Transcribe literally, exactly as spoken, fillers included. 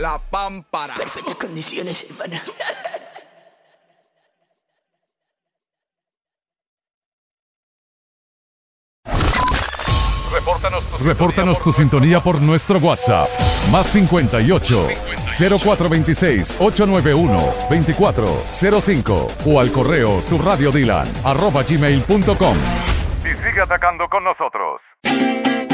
La Pámpara. Perfectas condiciones, hermano. Repórtanos tu, Repórtanos tu sintonía por nuestro WhatsApp. Más cincuenta y ocho, cero cuatro veintiséis, ochocientos noventa y uno, veinticuatro cero cinco o al correo turradiodilan arroba gmail punto com. Y sigue atacando con nosotros.